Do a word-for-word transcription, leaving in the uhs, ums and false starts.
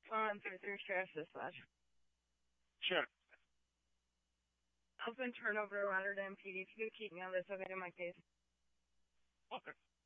on through through sheriff's dispatch. Sure. I've been turned over to Rotterdam P D. If you could keep me on this, I'll get in my case. Okay.